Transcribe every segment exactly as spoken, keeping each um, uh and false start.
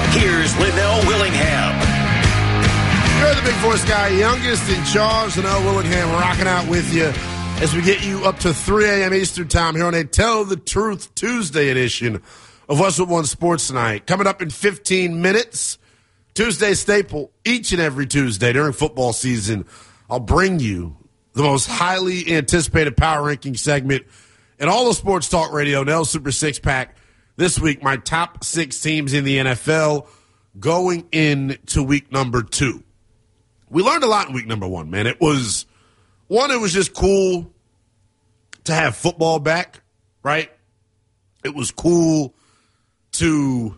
Here's Linnell Willingham. You're the Big Force guy, youngest in charge. Linnell Willingham rocking out with you as we get you up to three a.m. Eastern time here on a Tell the Truth Tuesday edition of Westwood One Sports Tonight. Coming up in fifteen minutes, Tuesday staple, each and every Tuesday during football season, I'll bring you the most highly anticipated power ranking segment in all of sports talk radio, Nell Super Six Pack. This week, my top six teams in the N F L going into week number two. We learned a lot in week number one, man. It was, one, it was just cool to have football back, right? It was cool to,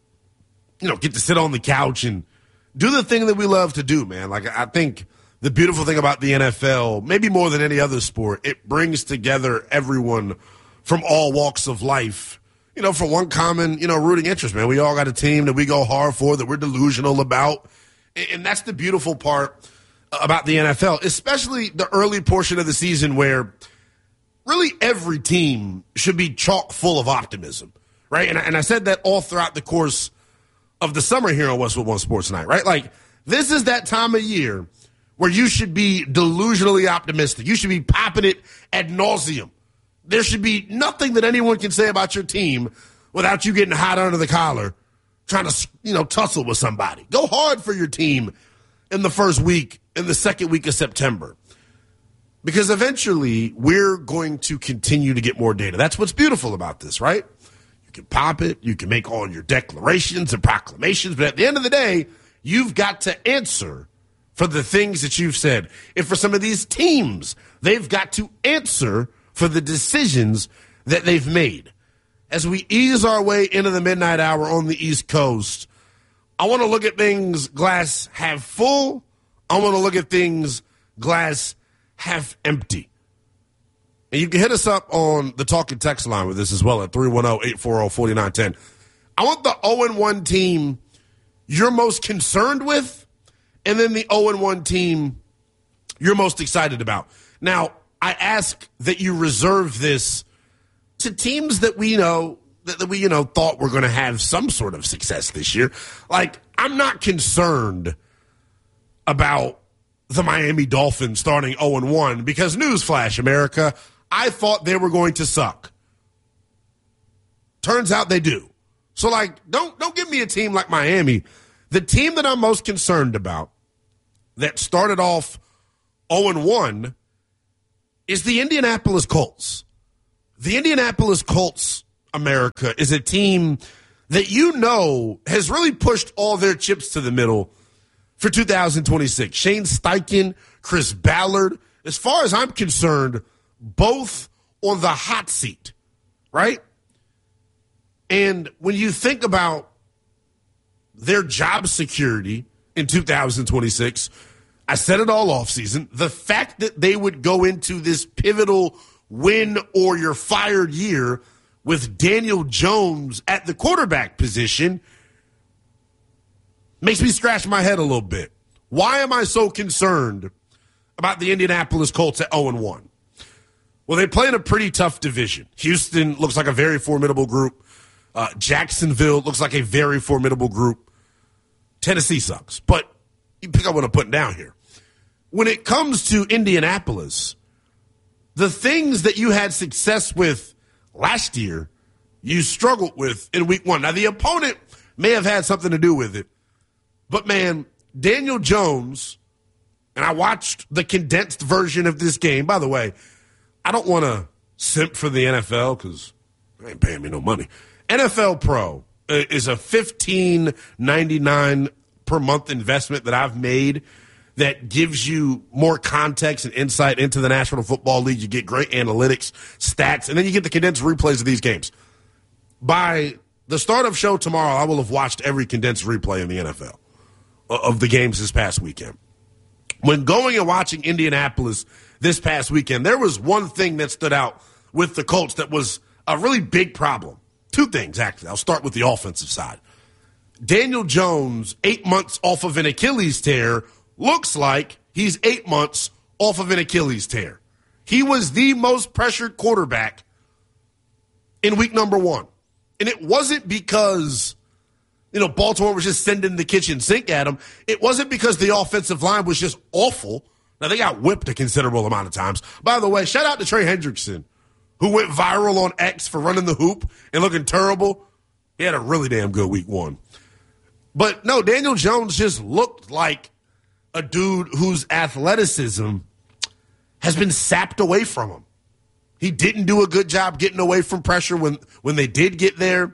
you know, get to sit on the couch and do the thing that we love to do, man. Like, I think the beautiful thing about the N F L, maybe more than any other sport, it brings together everyone from all walks of life, you know, for one common, you know, rooting interest, man. We all got a team that we go hard for, that we're delusional about. And that's the beautiful part about the N F L, especially the early portion of the season where really every team should be chock full of optimism, right? And I, and I said that all throughout the course of the summer here on Westwood One Sports Tonight, right? Like, this is that time of year where you should be delusionally optimistic. You should be popping it ad nauseum. There should be nothing that anyone can say about your team without you getting hot under the collar, trying to, you know, tussle with somebody. Go hard for your team in the first week, in the second week of September. Because eventually we're going to continue to get more data. That's what's beautiful about this, right? You can pop it, you can make all your declarations and proclamations, but at the end of the day, you've got to answer for the things that you've said. And for some of these teams, they've got to answer for the decisions that they've made. As we ease our way into the midnight hour on the East Coast, I want to look at things glass half full. I want to look at things glass half empty. And you can hit us up on the talk and text line with this as well at three one zero, eight four zero, four nine one zero. I want the oh and one team you're most concerned with, and then the oh and one team you're most excited about. Now, I ask that you reserve this to teams that we know, that, that we, you know, thought were going to have some sort of success this year. Like, I'm not concerned about the Miami Dolphins starting oh and one because, newsflash, America, I thought they were going to suck. Turns out they do. So, like, don't don't give me a team like Miami. The team that I'm most concerned about that started off oh and one is the Indianapolis Colts. The Indianapolis Colts, America, is a team that you know has really pushed all their chips to the middle for two thousand twenty-six. Shane Steichen, Chris Ballard, as far as I'm concerned, both on the hot seat, right? And when you think about their job security in two thousand twenty-six, I said it all offseason, the fact that they would go into this pivotal win or you're fired year with Daniel Jones at the quarterback position makes me scratch my head a little bit. Why am I so concerned about the Indianapolis Colts at oh and one? Well, they play in a pretty tough division. Houston looks like a very formidable group. Uh, Jacksonville looks like a very formidable group. Tennessee sucks. But you pick up what I'm putting down here. When it comes to Indianapolis, the things that you had success with last year, you struggled with in week one. Now, the opponent may have had something to do with it. But, man, Daniel Jones, and I watched the condensed version of this game. By the way, I don't want to simp for the N F L because they ain't paying me no money. N F L Pro is a fifteen ninety-nine per month investment that I've made that gives you more context and insight into the National Football League. You get great analytics, stats, and then you get the condensed replays of these games. By the start of show tomorrow, I will have watched every condensed replay in the N F L of the games this past weekend. When going and watching Indianapolis this past weekend, there was one thing that stood out with the Colts that was a really big problem. Two things, actually. I'll start with the offensive side. Daniel Jones, eight months off of an Achilles tear, looks like he's eight months off of an Achilles tear. He was the most pressured quarterback in week number one. And it wasn't because, you know, Baltimore was just sending the kitchen sink at them. It wasn't because the offensive line was just awful. Now, they got whipped a considerable amount of times. By the way, shout out to Trey Hendrickson, who went viral on X for running the hoop and looking terrible. He had a really damn good week one. But, no, Daniel Jones just looked like a dude whose athleticism has been sapped away from him. He didn't do a good job getting away from pressure when, when they did get there.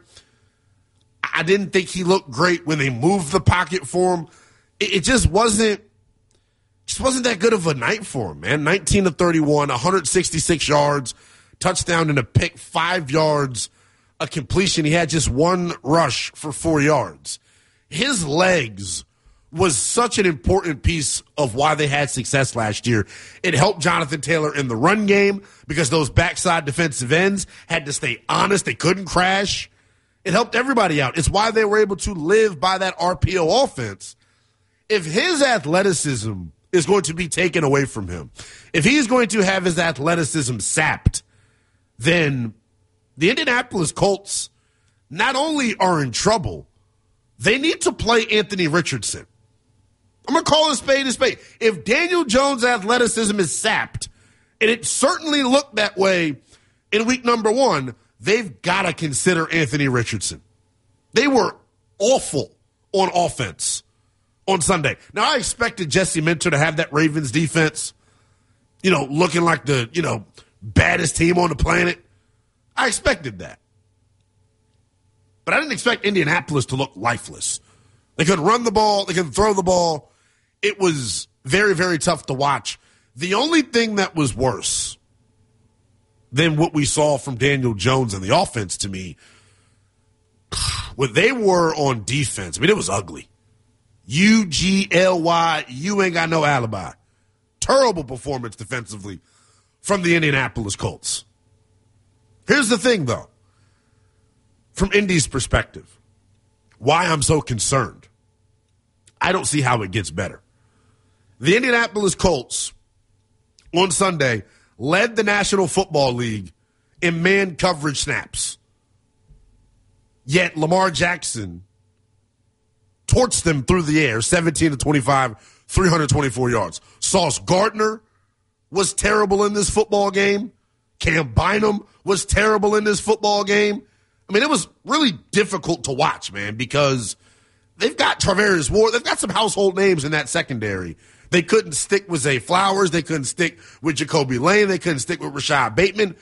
I didn't think he looked great when they moved the pocket for him. It, it just wasn't just wasn't that good of a night for him, man. nineteen of thirty-one, one hundred sixty-six yards, touchdown and a pick, five yards, a completion. He had just one rush for four yards. His legs was such an important piece of why they had success last year. It helped Jonathan Taylor in the run game because those backside defensive ends had to stay honest. They couldn't crash. It helped everybody out. It's why they were able to live by that R P O offense. If his athleticism is going to be taken away from him, if he's going to have his athleticism sapped, then the Indianapolis Colts not only are in trouble, they need to play Anthony Richardson. I'm going to call it a spade a spade. If Daniel Jones' athleticism is sapped, and it certainly looked that way in week number one, they've got to consider Anthony Richardson. They were awful on offense on Sunday. Now, I expected Jesse Minter to have that Ravens defense, you know, looking like the, you know, baddest team on the planet. I expected that. But I didn't expect Indianapolis to look lifeless. They could run the ball. They could throw the ball. It was very, very tough to watch. The only thing that was worse than what we saw from Daniel Jones and the offense to me, what they were on defense, I mean, it was ugly. U G L Y, you ain't got no alibi. Terrible performance defensively from the Indianapolis Colts. Here's the thing, though, from Indy's perspective, why I'm so concerned. I don't see how it gets better. The Indianapolis Colts on Sunday led the National Football League in man coverage snaps. Yet Lamar Jackson torched them through the air, seventeen to twenty-five, three hundred twenty-four yards. Sauce Gardner was terrible in this football game. Cam Bynum was terrible in this football game. I mean, it was really difficult to watch, man, because they've got Travarius Ward. They've got some household names in that secondary. They couldn't stick with Zay Flowers. They couldn't stick with Jacoby Lane. They couldn't stick with Rashad Bateman.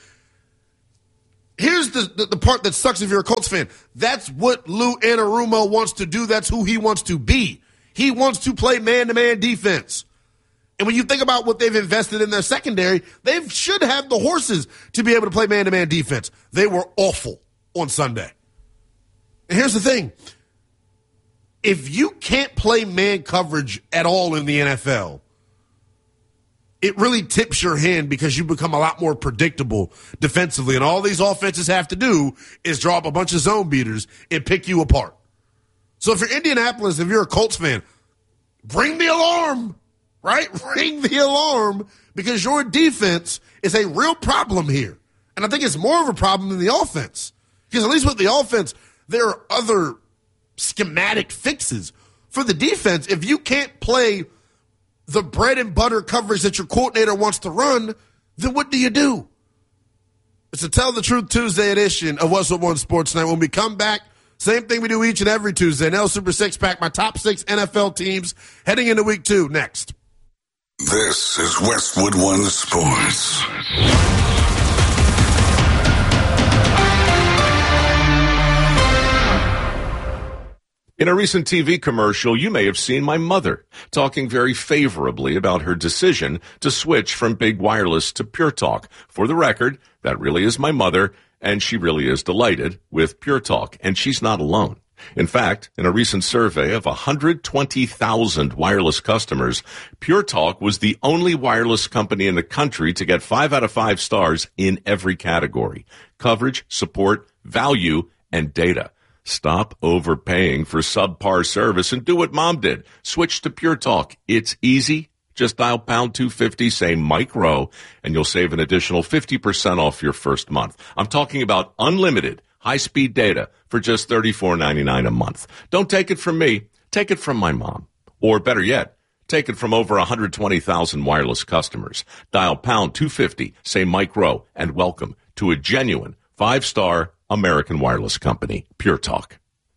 Here's the, the, the part that sucks if you're a Colts fan. That's what Lou Anarumo wants to do. That's who he wants to be. He wants to play man-to-man defense. And when you think about what they've invested in their secondary, they should have the horses to be able to play man-to-man defense. They were awful on Sunday. And here's the thing. If you can't play man coverage at all in the N F L, it really tips your hand because you become a lot more predictable defensively. And all these offenses have to do is draw up a bunch of zone beaters and pick you apart. So if you're Indianapolis, if you're a Colts fan, ring the alarm, right? Ring the alarm because your defense is a real problem here. And I think it's more of a problem than the offense. Because at least with the offense, there are other schematic fixes. For the defense, if you can't play the bread and butter coverage that your coordinator wants to run, then what do you do? It's a Tell the Truth Tuesday edition of What's Up One Sports Night. When we come back, same thing we do each and every Tuesday. N L Super Six Pack, my top six N F L teams heading into week two. Next. This is Westwood One Sports. In a recent T V commercial, you may have seen my mother talking very favorably about her decision to switch from Big Wireless to Pure Talk. For the record, that really is my mother, and she really is delighted with Pure Talk, and she's not alone. In fact, in a recent survey of one hundred twenty thousand wireless customers, Pure Talk was the only wireless company in the country to get five out of five stars in every category: coverage, support, value, and data. Stop overpaying for subpar service and do what Mom did. Switch to Pure Talk. It's easy. Just dial pound two fifty, say Mike Rowe, and you'll save an additional fifty percent off your first month. I'm talking about unlimited, high-speed data for just thirty-four ninety-nine a month. Don't take it from me. Take it from my mom. Or better yet, take it from over one hundred twenty thousand wireless customers. Dial pound two fifty, say Mike Rowe, and welcome to a genuine five-star American wireless company, Pure Talk.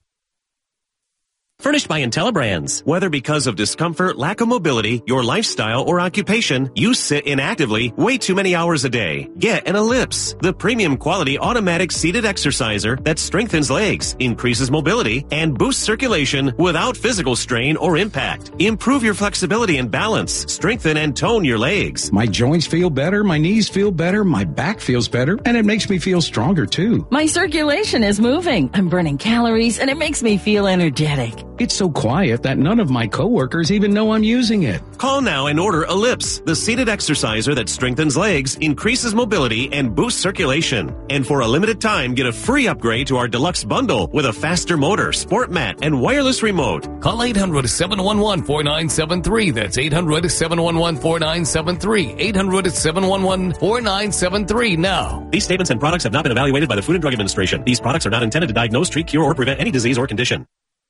Furnished by IntelliBrands. Whether because of discomfort, lack of mobility, your lifestyle, or occupation, you sit inactively way too many hours a day. Get an Ellipse, the premium quality automatic seated exerciser that strengthens legs, increases mobility, and boosts circulation without physical strain or impact. Improve your flexibility and balance. Strengthen and tone your legs. My joints feel better, my knees feel better, my back feels better, and it makes me feel stronger too. My circulation is moving. I'm burning calories, and it makes me feel energetic. It's so quiet that none of my coworkers even know I'm using it. Call now and order Ellipse, the seated exerciser that strengthens legs, increases mobility, and boosts circulation. And for a limited time, get a free upgrade to our deluxe bundle with a faster motor, sport mat, and wireless remote. Call eight hundred, seven one one, four nine seven three. That's eight hundred, seven one one, four nine seven three. eight hundred, seven one one, four nine seven three now. These statements and products have not been evaluated by the Food and Drug Administration. These products are not intended to diagnose, treat, cure, or prevent any disease or condition.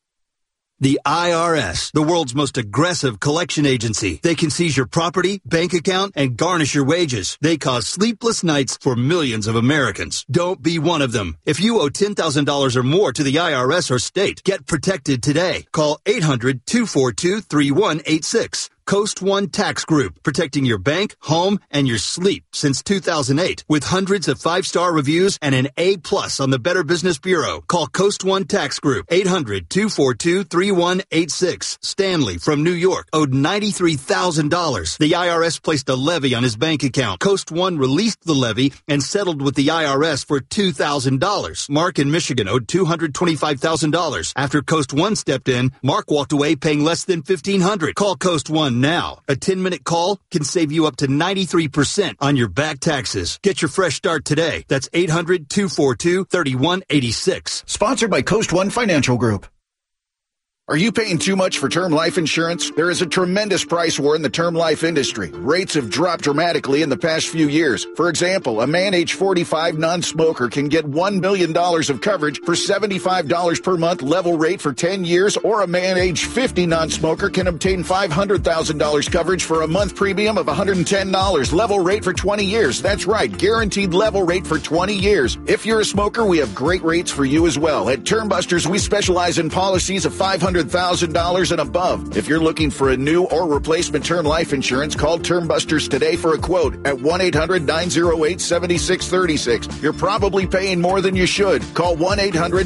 The I R S, the world's most aggressive collection agency. They can seize your property, bank account, and garnish your wages. They cause sleepless nights for millions of Americans. Don't be one of them. If you owe ten thousand dollars or more to the I R S or state, get protected today. Call eight hundred, two four two, three one eight six. Coast One Tax Group, protecting your bank, home, and your sleep since two thousand eight. With hundreds of five-star reviews and an A plus on the Better Business Bureau. Call Coast One Tax Group, eight hundred, two four two, three one eight six. Stanley from New York owed ninety-three thousand dollars. The I R S placed a levy on his bank account. Coast One released the levy and settled with the I R S for two thousand dollars. Mark in Michigan owed two hundred twenty-five thousand dollars. After Coast One stepped in, Mark walked away paying less than fifteen hundred dollars. Call Coast One now. A ten-minute call can save you up to ninety-three percent on your back taxes. Get your fresh start today. That's eight hundred, two four two, three one eight six. Sponsored by Coast One Financial Group. Are you paying too much for term life insurance? There is a tremendous price war in the term life industry. Rates have dropped dramatically in the past few years. For example, a man age forty-five non-smoker can get one million dollars of coverage for seventy-five dollars per month level rate for ten years, or a man age fifty non-smoker can obtain five hundred thousand dollars coverage for a month premium of one hundred ten dollars level rate for twenty years. That's right, guaranteed level rate for twenty years. If you're a smoker, we have great rates for you as well. At Term Busters, we specialize in policies of five hundred thousand dollars and above. If you're looking for a new or replacement term life insurance, call Term Busters today for a quote at one eight hundred, nine oh eight, seven six three six. You're probably paying more than you should. Call one eight hundred